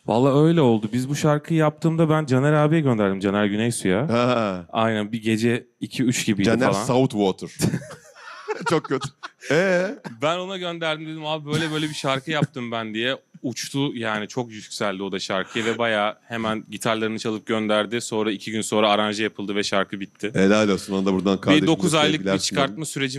Vallahi öyle oldu. Biz bu şarkıyı yaptığımda ben Caner abiye gönderdim. Caner Güneysu'ya. Ha. Aynen bir gece 2-3 gibiydi Caner falan. Southwater. Çok kötü. Ben ona gönderdim, dedim abi böyle böyle bir şarkı yaptım ben diye. Uçtu yani, çok yükseldi o da şarkıya ve bayağı hemen gitarlarını çalıp gönderdi. Sonra 2 gün sonra aranje yapıldı ve şarkı bitti. Helal olsun. Ona da buradan Bir kardeşimize 9 aylık bir sevgiler sunalım. çıkartma süreci